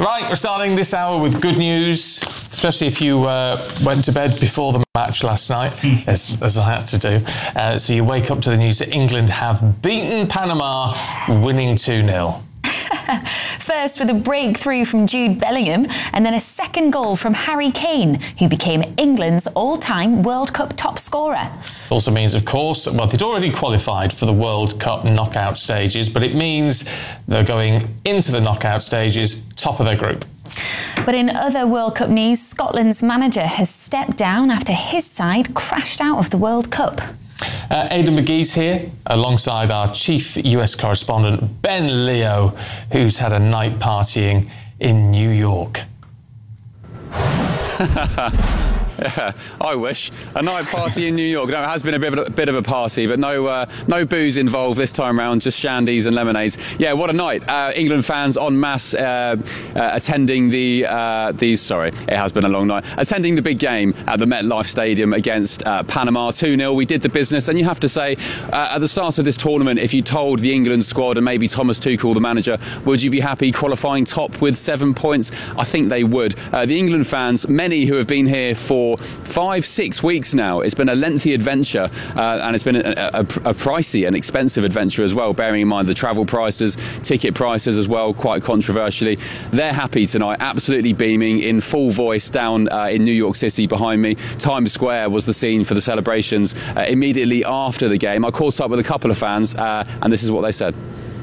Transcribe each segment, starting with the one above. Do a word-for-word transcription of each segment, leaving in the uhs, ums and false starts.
Right, we're starting this hour with good news, especially if you uh, went to bed before the match last night, as, as I had to do. Uh, so you wake up to the news that England have beaten Panama, winning two nil. First with a breakthrough from Jude Bellingham and then a second goal from Harry Kane, who became England's all-time World Cup top scorer. Also means, of course, well, they'd already qualified for the World Cup knockout stages, but it means they're going into the knockout stages top of their group. But in other World Cup news, Scotland's manager has stepped down after his side crashed out of the World Cup. Uh, Aidan McGee's here, alongside our chief U S correspondent, Ben Leo, who's had a night partying in New York. Yeah, I wish. A night party in New York. No, it has been a bit of a, bit of a party, but no uh, no booze involved this time round, just shandies and lemonades. Yeah, what a night. Uh, England fans en masse uh, uh, attending the, uh, the, sorry, it has been a long night, attending the big game at the MetLife Stadium against uh, Panama, two nil. We did the business, and you have to say, uh, at the start of this tournament, if you told the England squad and maybe Thomas Tuchel, the manager, would you be happy qualifying top with seven points? I think they would. Uh, the England fans, many who have been here for five, six weeks now. It's been a lengthy adventure, uh, and it's been a, a, a pricey and expensive adventure as well, bearing in mind the travel prices, ticket prices as well, quite controversially. They're happy tonight, absolutely beaming in full voice down uh, in New York City behind me. Times Square was the scene for the celebrations uh, immediately after the game. I caught up with a couple of fans, uh, and this is what they said.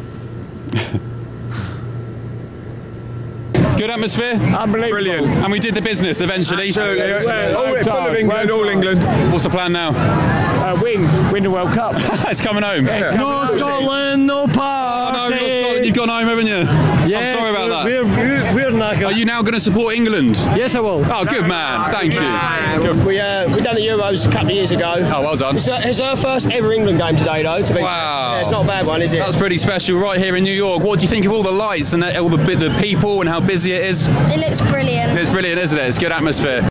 Good atmosphere? Unbelievable. Brilliant. And we did the business eventually. Absolutely. Yeah. All, full of England, all England. What's the plan now? Uh, win. Win the World Cup. It's coming home. Yeah. No Scotland, no party. Oh, no, you're Scotland. You've gone home, haven't you? Yes, I'm sorry about that. We're, we're, we're knackered. Are you now going to support England? Yes, I will. Oh, good man. Thank you. Good. We uh, we done the Euros a couple of years ago. Oh, well done. It's, uh, it's our first ever England game today, though. To be Wow. Yeah, it's not a bad one, is it? That's pretty special right here in New York. What do you think of all the lights and all the, the people and how busy it is? It looks brilliant. It's brilliant, isn't it? It's good atmosphere.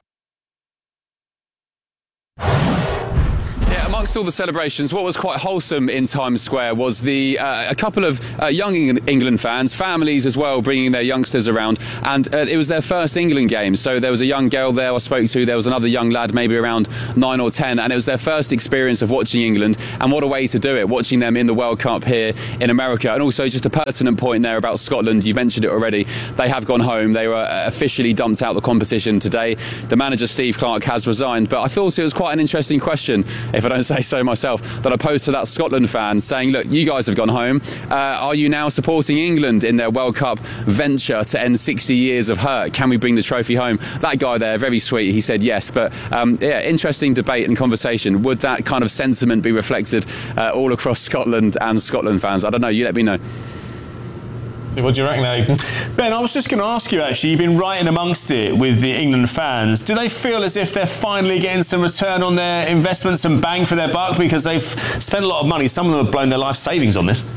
Amongst all the celebrations, what was quite wholesome in Times Square was the uh, a couple of uh, young England fans, families as well, bringing their youngsters around, and uh, it was their first England game. So there was a young girl there I spoke to, there was another young lad, maybe around nine or ten, and it was their first experience of watching England, and what a way to do it, watching them in the World Cup here in America. And also just a pertinent point there about Scotland, you mentioned it already, they have gone home, they were officially dumped out of the competition today. The manager, Steve Clarke, has resigned, but I thought it was quite an interesting question, if I don't say so myself, that I posed to that Scotland fan saying, look, you guys have gone home, uh, are you now supporting England in their World Cup venture to end sixty years of hurt? Can we bring the trophy home? That guy there, very sweet, he said yes, but um, yeah, interesting debate and conversation. Would that kind of sentiment be reflected uh, all across Scotland and Scotland fans? I don't know, you let me know. What do you reckon, Aidan? Ben, I was just going to ask you, actually, you've been right in amongst it with the England fans. Do they feel as if they're finally getting some return on their investments and bang for their buck, because they've spent a lot of money? Some of them have blown their life savings on this.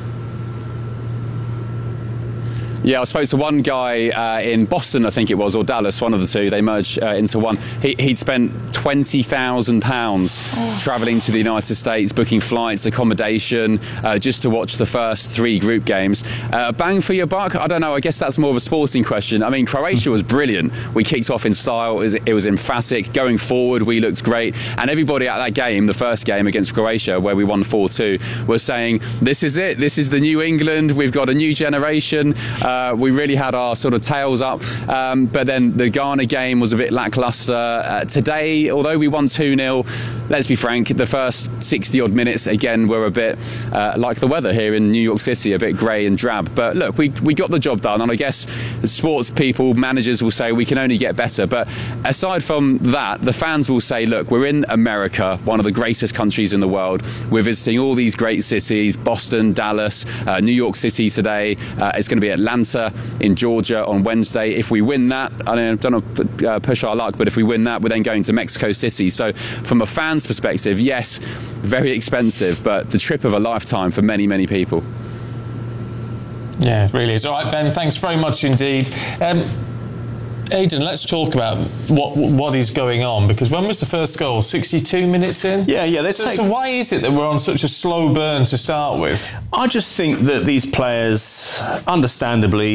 Yeah, I spoke to one guy uh, in Boston, I think it was, or Dallas, one of the two. They merged uh, into one. He, he'd spent twenty thousand pounds oh. travelling to the United States, booking flights, accommodation, uh, just to watch the first three group games. Uh, bang for your buck? I don't know. I guess that's more of a sporting question. I mean, Croatia was brilliant. We kicked off in style. It was, it was emphatic. Going forward, we looked great. And everybody at that game, the first game against Croatia, where we won four two, was saying, this is it. This is the new England. We've got a new generation. Uh, Uh, we really had our sort of tails up, um, but then the Ghana game was a bit lacklustre. Uh, today, although we won two nil, let's be frank, the first sixty odd minutes again were a bit uh, like the weather here in New York City, a bit grey and drab. But look, we, we got the job done, and I guess sports people, managers will say we can only get better. But aside from that, the fans will say, look, we're in America, one of the greatest countries in the world. We're visiting all these great cities, Boston, Dallas, uh, New York City today. Uh, it's going to be Atlanta in Georgia on Wednesday. If we win that, I don't want to uh, push our luck, but if we win that, we're then going to Mexico City. So from a fan's perspective, yes, very expensive, but the trip of a lifetime for many, many people. Yeah, it really is. All right, Ben, thanks very much indeed. Um, Aidan, let's talk about what what is going on, because when was the first goal? sixty-two minutes in? Yeah, yeah. So, take... so why is it that we're on such a slow burn to start with? I just think that these players, understandably,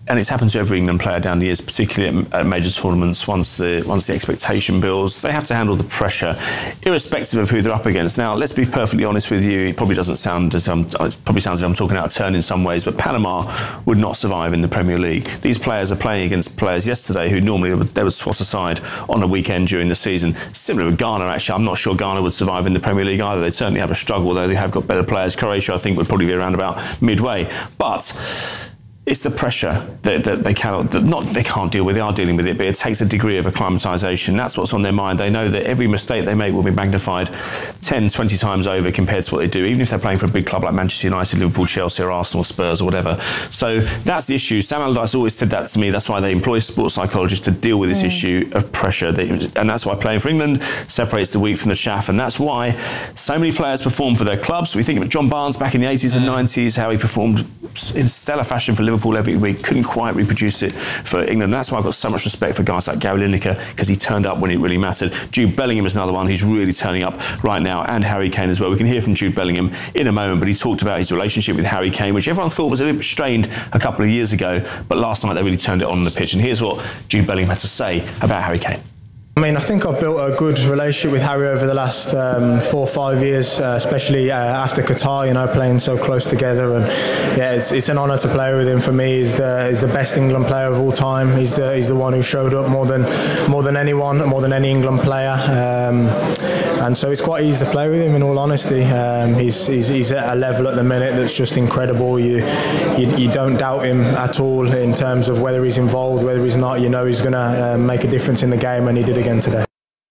and it's happened to every England player down the years, particularly at, at major tournaments. Once the once the expectation builds, they have to handle the pressure, irrespective of who they're up against. Now, let's be perfectly honest with you. It probably doesn't sound as I'm, it probably sounds as if I'm talking out of turn in some ways, but Panama would not survive in the Premier League. These players are playing against players yesterday who normally would, they would swat aside on a weekend during the season. Similar with Ghana, actually. I'm not sure Ghana would survive in the Premier League either. They certainly have a struggle, though they have got better players. Croatia, I think, would probably be around about midway. But it's the pressure that, that they cannot, that not they can't deal with. They are dealing with it, but it takes a degree of acclimatisation. That's what's on their mind. They know that every mistake they make will be magnified ten, twenty times over compared to what they do, even if they're playing for a big club like Manchester United, Liverpool, Chelsea, or Arsenal, Spurs, or whatever. So that's the issue. Sam Allardyce always said that to me. That's why they employ sports psychologists to deal with this mm. issue of pressure. They, and that's why playing for England separates the wheat from the chaff. And that's why so many players perform for their clubs. We think of John Barnes back in the eighties and nineties, how he performed in stellar fashion for Liverpool every week, couldn't quite reproduce it for England. And that's why I've got so much respect for guys like Gary Lineker, because he turned up when it really mattered. Jude Bellingham is another one who's really turning up right now, and Harry Kane as well. We can hear from Jude Bellingham in a moment, but he talked about his relationship with Harry Kane, which everyone thought was a little bit strained a couple of years ago, but last night they really turned it on the pitch. And here's what Jude Bellingham had to say about Harry Kane. I mean, I think I've built a good relationship with Harry over the last um, four or five years, uh, especially uh, after Qatar, you know, playing so close together. And yeah, it's, it's an honour to play with him. For me, he's the he's the best England player of all time. He's the he's the one who showed up more than more than anyone, more than any England player. Um, and so it's quite easy to play with him, in all honesty. Um, he's, he's he's at a level at the minute that's just incredible. You, you you don't doubt him at all in terms of whether he's involved, whether he's not. You know he's going to uh, make a difference in the game, and he did again today.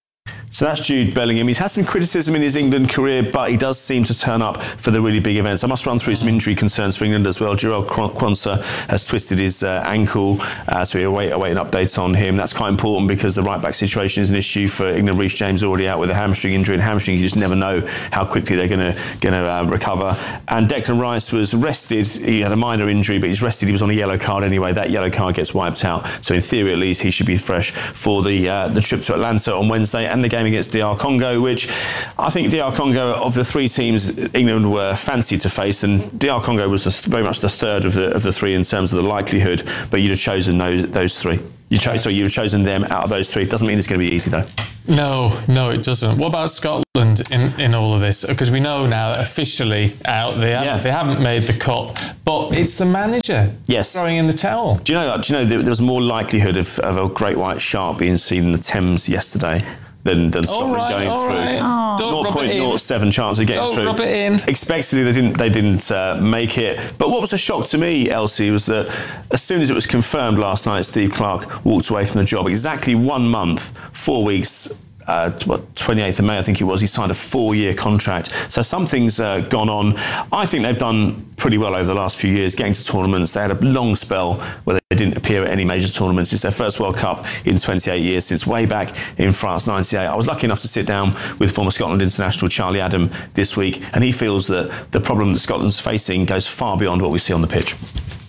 So that's Jude Bellingham. He's had some criticism in his England career, but he does seem to turn up for the really big events. I must run through some injury concerns for England as well. Jarell Quansah has twisted his uh, ankle, uh, so we await, await an update on him. That's quite important because the right-back situation is an issue for England. Reece James already out with a hamstring injury, and hamstrings, you just never know how quickly they're going to going to uh, recover. And Declan Rice was rested. He had a minor injury, but he's rested. He was on a yellow card anyway. That yellow card gets wiped out. So in theory, at least, he should be fresh for the uh, the trip to Atlanta on Wednesday and the game against D R Congo, which I think D R Congo, of the three teams England were fancied to face, and D R Congo was the, very much the third of the of the three in terms of the likelihood, but you'd have chosen those, those three. You chose, so you'd have chosen them out of those three. It doesn't mean it's going to be easy, though. No, no, it doesn't. What about Scotland in, in all of this? Because we know now that officially out, they haven't, yeah. they haven't made the cut, but it's the manager yes. throwing in the towel. Do you know? Do you know there, there was more likelihood of, of a great white shark being seen in the Thames yesterday than, than Scotland right, going through. Right. zero point zero seven chance of getting Don't through. Rub it in. Expectedly, they didn't. They didn't uh, make it. But what was a shock to me, Elsie, was that as soon as it was confirmed last night, Steve Clarke walked away from the job. Exactly one month, four weeks. Uh, what, twenty-eighth of May, I think it was, he signed a four-year contract. So something's uh, gone on. I think they've done pretty well over the last few years, getting to tournaments. They had a long spell where they didn't appear at any major tournaments. It's their first World Cup in twenty-eight years, since way back in France, ninety-eight. I was lucky enough to sit down with former Scotland international Charlie Adam this week, and he feels that the problem that Scotland's facing goes far beyond what we see on the pitch.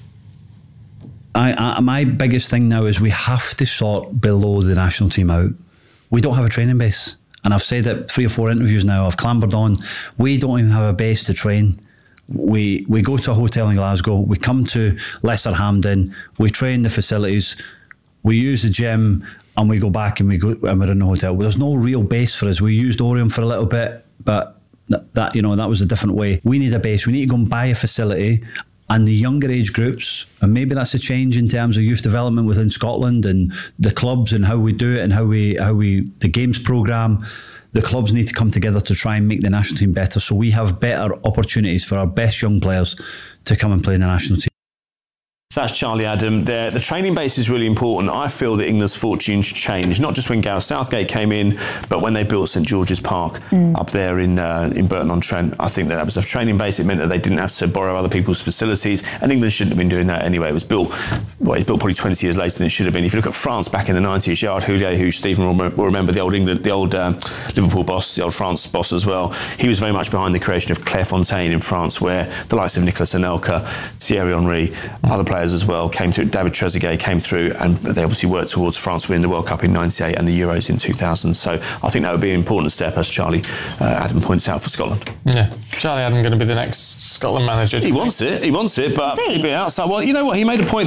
I, I, my biggest thing now is we have to sort below the national team out. We don't have a training base. And I've said it three or four interviews now. I've clambered on. We don't even have a base to train. We we go to a hotel in Glasgow. We come to Lesser Hampden. We train the facilities. We use the gym, and we go back and we go and we're in the hotel. There's no real base for us. We used Orion for a little bit, but that, that you know that was a different way. We need a base. We need to go and buy a facility. And the younger age groups, and maybe that's a change in terms of youth development within Scotland and the clubs and how we do it and how we how we the games programme. The clubs need to come together to try and make the national team better, so we have better opportunities for our best young players to come and play in the national team. So that's Charlie Adam. The, the training base is really important. I feel that England's fortunes changed, not just when Gareth Southgate came in, but when they built St George's Park mm. up there in uh, in Burton-on-Trent. I think that that was a training base. It meant that they didn't have to borrow other people's facilities, and England shouldn't have been doing that anyway. It was built, well, it was built probably twenty years later than it should have been. If you look at France back in the nineties, Gerard Houllier, who Stephen will, will remember, the old England, the old uh, Liverpool boss, the old France boss as well, he was very much behind the creation of Clairefontaine in France, where the likes of Nicolas Anelka, Thierry Henry, mm. other players as well came to. David Trezeguet came through, and they obviously worked towards France winning the World Cup in ninety-eight and the Euros in two thousand. So I think that would be an important step, as Charlie uh, Adam points out, for Scotland. Yeah, Charlie Adam going to be the next Scotland manager. He wants it. He wants it, but he? he'd be outside. Well, you know what? He made a point that David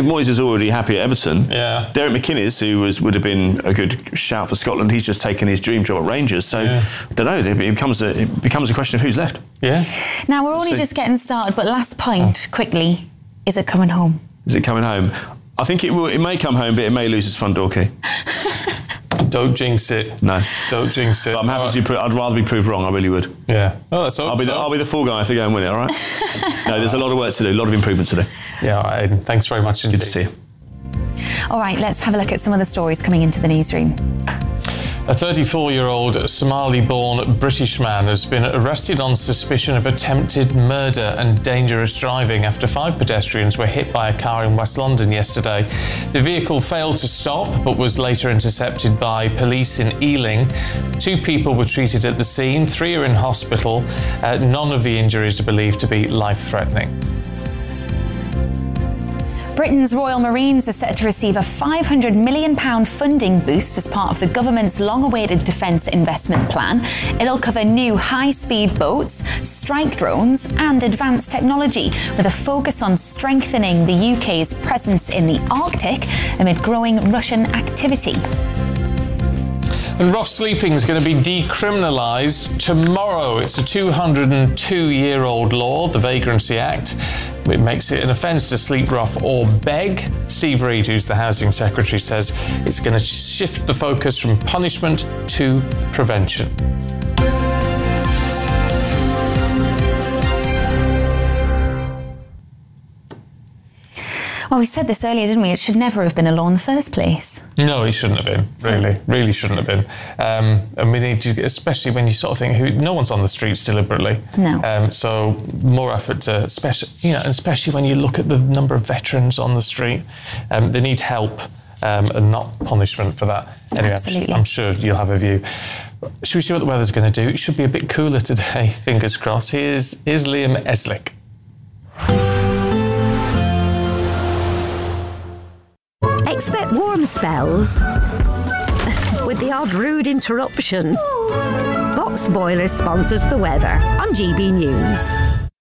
Moyes is already happy at Everton. Yeah. Derek McInnes, who was would have been a good shout for Scotland, he's just taken his dream job at Rangers. So, yeah. I don't know, it becomes, a, it becomes a question of who's left. Yeah. Now, we're only So- just getting started, but last point, quickly, is it coming home? Is it coming home? I think it will. It may come home, but it may lose its front door key. Don't jinx it. No. Don't jinx it. But I'm happy All to be. Pro- I'd rather be proved wrong. I really would. Yeah. Oh, that's I'll be the, I'll be the full guy if they go and win it. All right. No, there's a lot of work to do. A lot of improvement to do. Yeah, all right, Aidan. Thanks very much indeed. Good to see you. All right, let's have a look at some of the stories coming into the newsroom. A thirty-four-year-old Somali-born British man has been arrested on suspicion of attempted murder and dangerous driving after five pedestrians were hit by a car in West London yesterday. The vehicle failed to stop but was later intercepted by police in Ealing. Two people were treated at the scene, three are in hospital. Uh, none of the injuries are believed to be life-threatening. Britain's Royal Marines are set to receive a five hundred million pounds funding boost as part of the government's long-awaited defence investment plan. It'll cover new high-speed boats, strike drones and advanced technology, with a focus on strengthening the U K's presence in the Arctic amid growing Russian activity. And rough sleeping is going to be decriminalised tomorrow. It's a two hundred two-year-old law, the Vagrancy Act. It makes it an offence to sleep rough or beg. Steve Reid, who's the Housing Secretary, says it's going to shift the focus from punishment to prevention. Well, we said this earlier, didn't we? It should never have been a law in the first place. No, it shouldn't have been. Really, so, really shouldn't have been. Um, and we need to, especially when you sort of think, who, no one's on the streets deliberately. No. Um, so more effort to, especially, you know, especially when you look at the number of veterans on the street, um, they need help um, and not punishment for that. Anyway, Absolutely. I'm, I'm sure you'll have a view. Should we see what the weather's going to do? It should be a bit cooler today. Fingers crossed. Here's here's Liam Eslick. Expect warm spells with the odd rude interruption. Box Boilers sponsors the weather on G B News.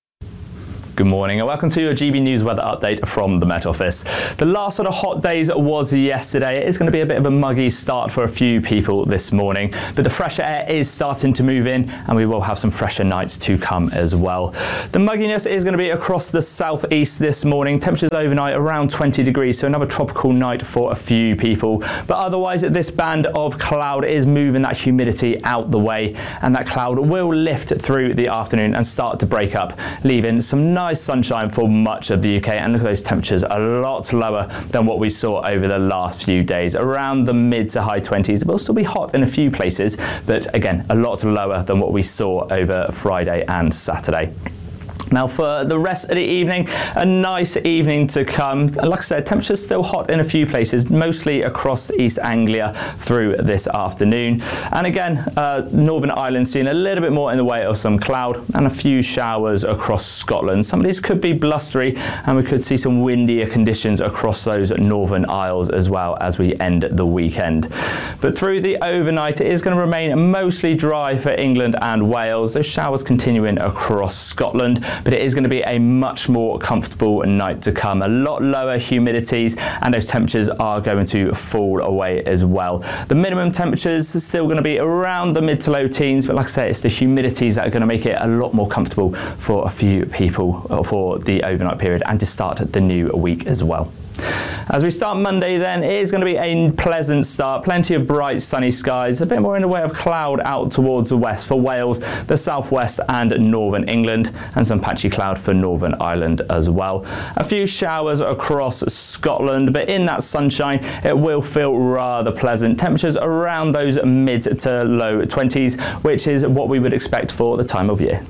Good morning and welcome to your G B News weather update from the Met Office. The last sort of hot days was yesterday. It is going to be a bit of a muggy start for a few people this morning, but the fresher air is starting to move in and we will have some fresher nights to come as well. The mugginess is going to be across the southeast this morning. Temperatures overnight around twenty degrees, so another tropical night for a few people. But otherwise, this band of cloud is moving that humidity out the way, and that cloud will lift through the afternoon and start to break up, leaving some nice Nice sunshine for much of the U K, and look at those temperatures, a lot lower than what we saw over the last few days, around the mid to high twenties. It will still be hot in a few places, but again, a lot lower than what we saw over Friday and Saturday. Now for the rest of the evening, a nice evening to come. Like I said, temperatures still hot in a few places, mostly across East Anglia through this afternoon. And again, uh, Northern Ireland seeing a little bit more in the way of some cloud and a few showers across Scotland. Some of these could be blustery and we could see some windier conditions across those Northern Isles as well as we end the weekend. But through the overnight, it is going to remain mostly dry for England and Wales. Those showers continuing across Scotland, but it is going to be a much more comfortable night to come. A lot lower humidities and those temperatures are going to fall away as well. The minimum temperatures are still going to be around the mid to low teens, but like I say, it's the humidities that are going to make it a lot more comfortable for a few people for the overnight period and to start the new week as well. As we start Monday then, it is going to be a pleasant start, plenty of bright sunny skies, a bit more in the way of cloud out towards the west for Wales, the southwest and northern England, and some patchy cloud for Northern Ireland as well. A few showers across Scotland, but in that sunshine it will feel rather pleasant. Temperatures around those mid to low twenties, which is what we would expect for the time of year.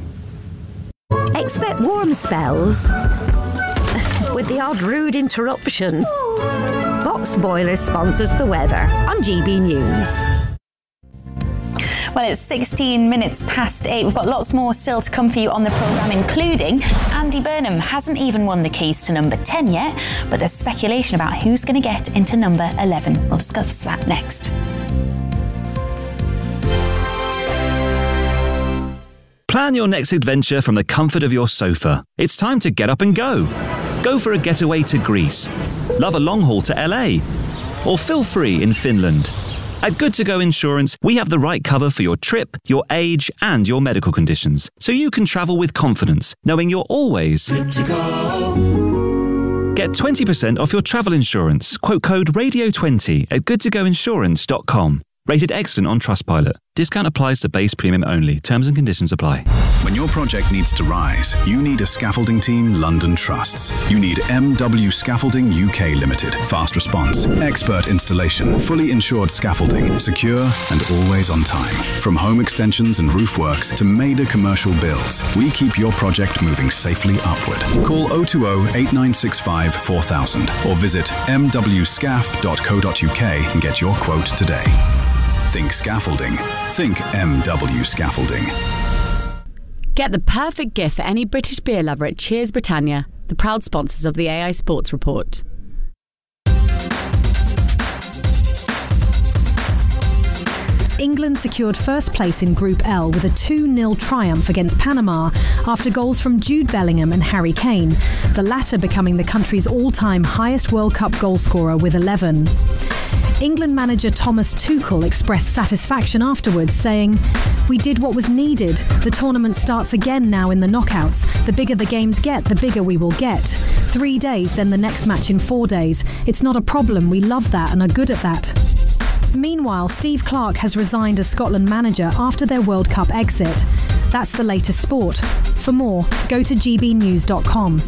Expect warm spells with the odd rude interruption. Box Boilers sponsors the weather on G B News. Well, it's sixteen minutes past eight. We've got lots more still to come for you on the programme, including Andy Burnham hasn't even won the keys to number ten yet, but there's speculation about who's going to get into number eleven. We'll discuss that next. Plan your next adventure from the comfort of your sofa. It's time to get up and go. Go for a getaway to Greece. Love a long haul to L A? Or feel free in Finland? At Good To Go Insurance, we have the right cover for your trip, your age, and your medical conditions, so you can travel with confidence, knowing you're always good to go. Get twenty percent off your travel insurance. Quote code radio twenty at good to go insurance dot com. Rated excellent on Trustpilot. Discount applies to base premium only. Terms and conditions apply. When your project needs to rise, you need a scaffolding team London trusts. You need M W Scaffolding U K Limited. Fast response, expert installation, fully insured scaffolding, secure and always on time. From home extensions and roof works to major commercial builds, we keep your project moving safely upward. Call oh two oh, eight nine six five, four thousand or visit m w scaf dot co dot u k and get your quote today. Think scaffolding. Think M W Scaffolding. Get the perfect gift for any British beer lover at Cheers Britannia, the proud sponsors of the A I Sports Report. England secured first place in Group L with a two nil triumph against Panama after goals from Jude Bellingham and Harry Kane, the latter becoming the country's all-time highest World Cup goalscorer with eleven. England manager Thomas Tuchel expressed satisfaction afterwards, saying, "We did what was needed. The tournament starts again now in the knockouts. The bigger the games get, the bigger we will get. Three days, then the next match in four days. It's not a problem. We love that and are good at that." Meanwhile, Steve Clarke has resigned as Scotland manager after their World Cup exit. That's the latest sport. For more, go to g b news dot com.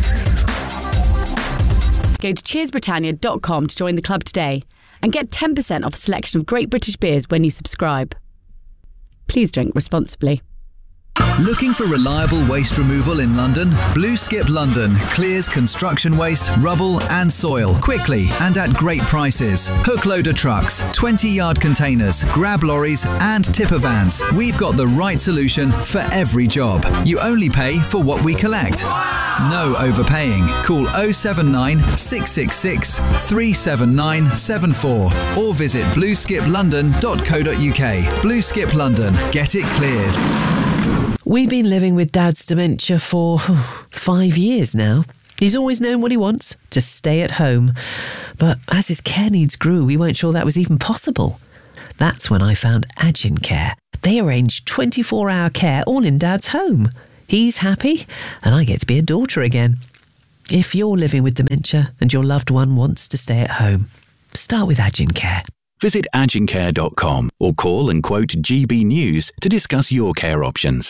Go to cheers britannia dot com to join the club today and get ten percent off a selection of great British beers when you subscribe. Please drink responsibly. Looking for reliable waste removal in London? Blue Skip London clears construction waste, rubble and soil quickly and at great prices. Hook loader trucks, twenty yard containers, grab lorries and tipper vans. We've got the right solution for every job. You only pay for what we collect. No overpaying. Call oh seven nine, six six six, three seven nine seven four or visit blue skip london dot co dot u k. Blue Skip London. Get it cleared. We've been living with Dad's dementia for five years now. He's always known what he wants, to stay at home. But as his care needs grew, we weren't sure that was even possible. That's when I found Agin Care. They arrange twenty-four hour care all in Dad's home. He's happy, and I get to be a daughter again. If you're living with dementia and your loved one wants to stay at home, start with Agin Care. Visit agin care dot com or call and quote G B News to discuss your care options.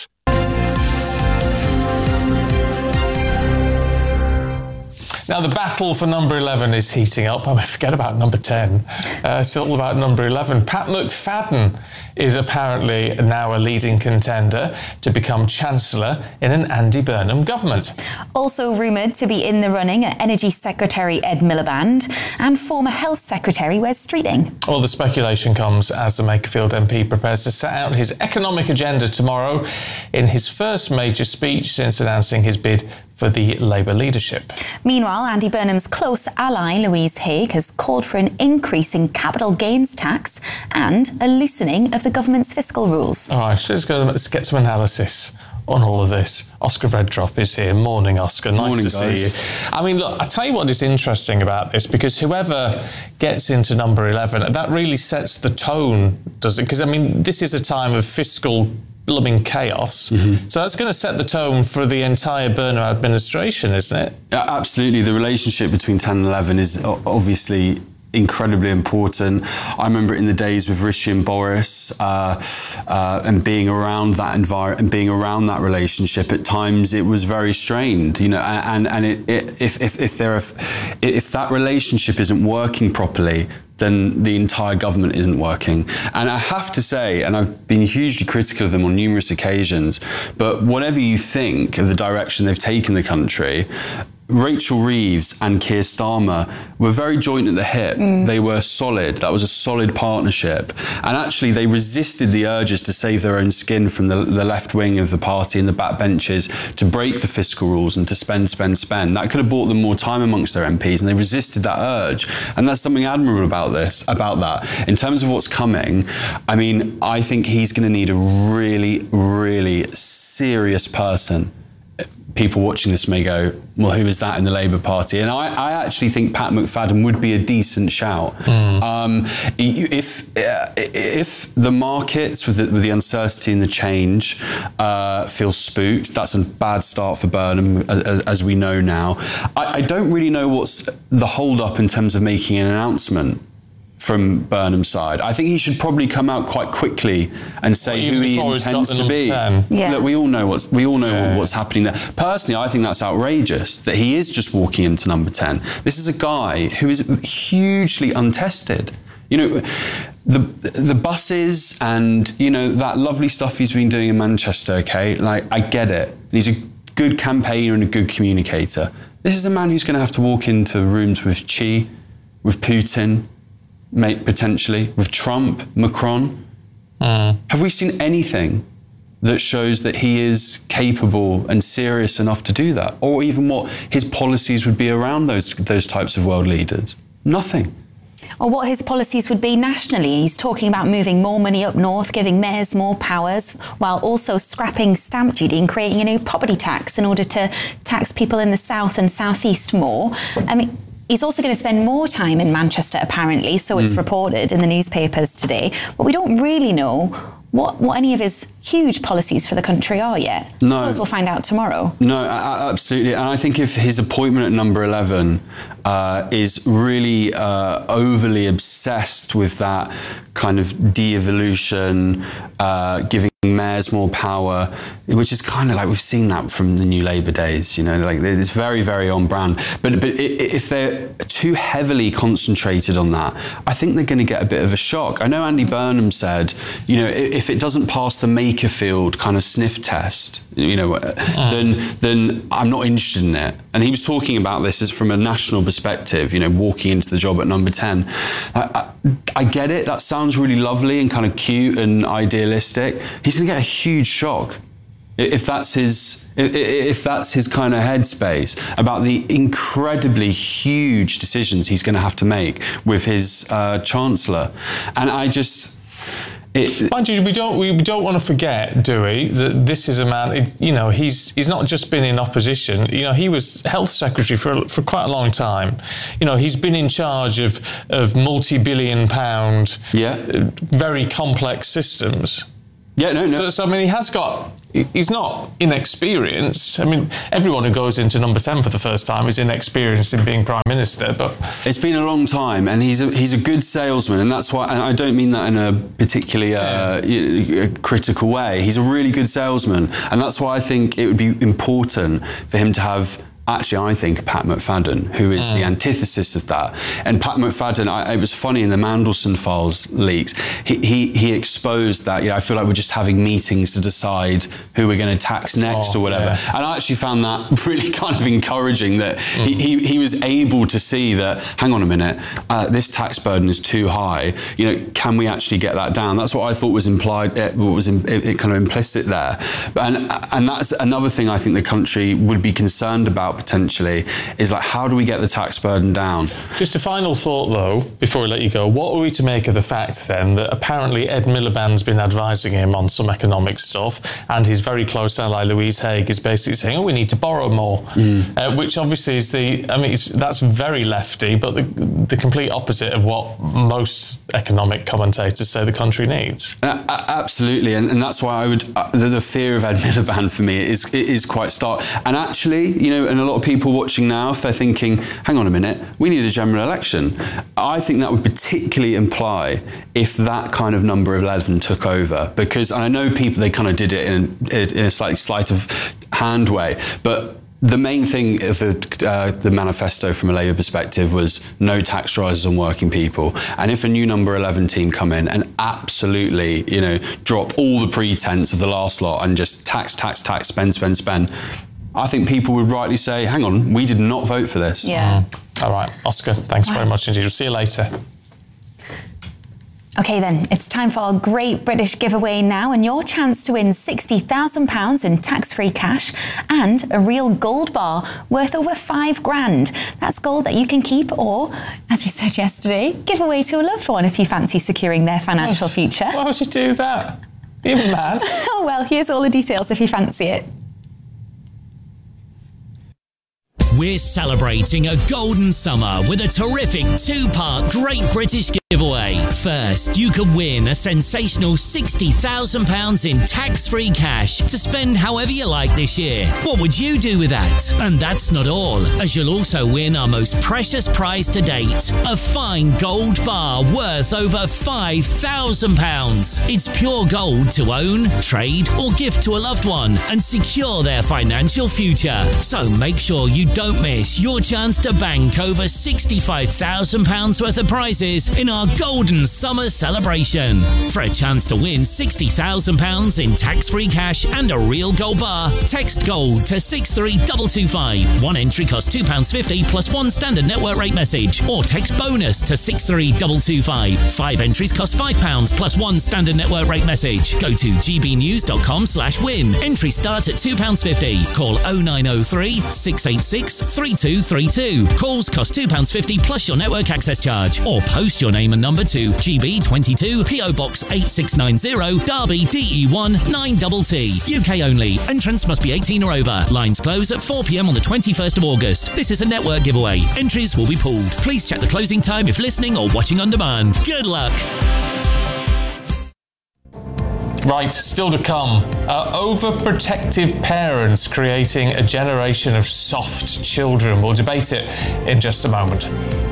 Now, the battle for number eleven is heating up. I mean, forget about number ten. Uh, it's all about number eleven. Pat McFadden is apparently now a leading contender to become Chancellor in an Andy Burnham government. Also rumoured to be in the running are Energy Secretary Ed Miliband and former Health Secretary Wes Streeting. All the speculation comes as the Makerfield M P prepares to set out his economic agenda tomorrow in his first major speech since announcing his bid for the Labour leadership. Meanwhile, Andy Burnham's close ally, Louise Haigh, has called for an increase in capital gains tax and a loosening of the government's fiscal rules. All right, so let's, go, let's get some analysis on all of this. Oscar Redrop is here. Morning, Oscar. Nice Morning, to guys. see you. I mean, look, I tell you what is interesting about this, because whoever gets into number eleven, that really sets the tone, does it? Because, I mean, this is a time of fiscal blooming chaos. Mm-hmm. So that's going to set the tone for the entire Burnham administration, isn't it? Yeah, absolutely. The relationship between ten and eleven is obviously incredibly important. I remember in the days with Rishi and Boris uh, uh, and being around that environment and being around that relationship, at times it was very strained, you know, and, and it, it, if, if, if, there are, if that relationship isn't working properly, then the entire government isn't working. And I have to say, and I've been hugely critical of them on numerous occasions, but whatever you think of the direction they've taken the country, Rachel Reeves and Keir Starmer were very joint at the hip. Mm. They were solid. That was a solid partnership. And actually, they resisted the urges to save their own skin from the, the left wing of the party and the backbenches to break the fiscal rules and to spend, spend, spend. That could have bought them more time amongst their M Ps, and they resisted that urge. And that's something admirable about this, about that. In terms of what's coming, I mean, I think he's going to need a really, really serious person, people watching this may go, well, who is that in the Labour Party? And I, I actually think Pat McFadden would be a decent shout. Mm. Um, if uh, if the markets, with the, with the uncertainty and the change, uh, feel spooked, that's a bad start for Burnham, as, as we know now. I, I don't really know what's the hold-up in terms of making an announcement from Burnham's side. I think he should probably come out quite quickly and say well, who he intends to be. Yeah. Look, we all know what's we all know yeah. what's happening there. Personally, I think that's outrageous that he is just walking into number ten. This is a guy who is hugely untested. You know, the the buses and, you know, that lovely stuff he's been doing in Manchester, okay? Like, I get it. He's a good campaigner and a good communicator. This is a man who's going to have to walk into rooms with Xi, with Putin, mate, potentially, with Trump, Macron. Uh. Have we seen anything that shows that he is capable and serious enough to do that? Or even what his policies would be around those those types of world leaders? Nothing. Or what his policies would be nationally. He's talking about moving more money up north, giving mayors more powers, while also scrapping stamp duty and creating a new property tax in order to tax people in the south and southeast more. I mean, he's also going to spend more time in Manchester, apparently, so it's mm. reported in the newspapers today. But we don't really know what, what any of his huge policies for the country are yet. No. I suppose we'll find out tomorrow. No, absolutely. And I think if his appointment at number eleven uh, is really uh, overly obsessed with that kind of de-evolution, uh, giving mayors more power, which is kind of like we've seen that from the New Labour days, you know, like it's very, very on brand. But but if they're too heavily concentrated on that, I think they're going to get a bit of a shock. I know Andy Burnham said, you know, if it doesn't pass the Makerfield kind of sniff test, you know, mm. then then I'm not interested in it. And he was talking about this as from a national perspective, you know, walking into the job at number ten. I, I, I get it. That sounds really lovely and kind of cute and idealistic. He's going to get a huge shock if that's his if that's his kind of headspace about the incredibly huge decisions he's going to have to make with his uh, chancellor. And I just. It, Mind you, we don't we don't want to forget, do we, that this is a man. It, you know, he's he's not just been in opposition. You know, he was health secretary for for quite a long time. You know, he's been in charge of of multi-billion pound, yeah, uh, very complex systems. Yeah, no, no. So, so I mean, he has got. He's not inexperienced. I mean, everyone who goes into number ten for the first time is inexperienced in being prime minister. But it's been a long time, and he's a, he's a good salesman, and that's why. And I don't mean that in a particularly uh, yeah. critical way. He's a really good salesman, and that's why I think it would be important for him to have. Actually, I think Pat McFadden, who is mm. the antithesis of that. And Pat McFadden, I, it was funny in the Mandelson files leaks, he, he he exposed that, you know, I feel like we're just having meetings to decide who we're going to tax next oh, or whatever. Yeah. And I actually found that really kind of encouraging that mm. he, he, he was able to see that, hang on a minute, uh, this tax burden is too high. You know, can we actually get that down? That's what I thought was implied, uh, what was in, it, it kind of implicit there. And, and that's another thing I think the country would be concerned about potentially, is like, how do we get the tax burden down? Just a final thought though, before we let you go, what are we to make of the fact then that apparently Ed Miliband's been advising him on some economic stuff, and his very close ally Louise Haig is basically saying, oh, we need to borrow more, mm. uh, which obviously is the, I mean, it's, that's very lefty, but the, the complete opposite of what most economic commentators say the country needs. Uh, absolutely, and, and that's why I would, uh, the, the fear of Ed Miliband for me is, it is quite stark. And actually, you know, and a lot of people watching now, if they're thinking, hang on a minute, we need a general election, I think that would particularly imply if that kind of number eleven took over, because I know people, they kind of did it in, in a slightly sleight of hand way, but the main thing of the, uh, the manifesto from a Labour perspective was no tax rises on working people. And if a new number eleven team come in and absolutely, you know, drop all the pretense of the last lot and just tax, tax, tax, spend, spend, spend, I think people would rightly say, hang on, we did not vote for this. Yeah. Mm. All right, Oscar, thanks wow. very much indeed. We'll see you later. OK then, it's time for our Great British Giveaway now, and your chance to win sixty thousand pounds in tax-free cash and a real gold bar worth over five grand. That's gold that you can keep or, as we said yesterday, give away to a loved one if you fancy securing their financial future. Why would you do that? You're mad. Oh well, here's all the details if you fancy it. We're celebrating a golden summer with a terrific two-part Great British giveaway. First, you could win a sensational sixty thousand pounds in tax-free cash to spend however you like this year. What would you do with that? And that's not all, as you'll also win our most precious prize to date, a fine gold bar worth over five thousand pounds. It's pure gold to own, trade or gift to a loved one and secure their financial future. So make sure you don't miss your chance to bank over sixty-five thousand pounds worth of prizes in our Golden Summer celebration. For a chance to win sixty thousand pounds in tax-free cash and a real gold bar, text GOLD to six three two two five. One entry costs two pounds fifty plus one standard network rate message, or text BONUS to six three two two five. Five entries cost five pounds plus one standard network rate message. Go to gbnews.com slash win. Entry starts at two pounds fifty. Call oh nine oh three, six eight six, three two three two. Calls cost two pounds fifty plus your network access charge. Or post your name and number to G B twenty-two, P O Box eight six nine zero, Derby, D E one nine T T. U K only. Entrance must be eighteen or over. Lines close at four p m on the twenty-first of August. This is a network giveaway. Entries will be pulled. Please check the closing time if listening or watching on demand. Good luck. Right, still to come. Uh, overprotective parents creating a generation of soft children. We'll debate it in just a moment.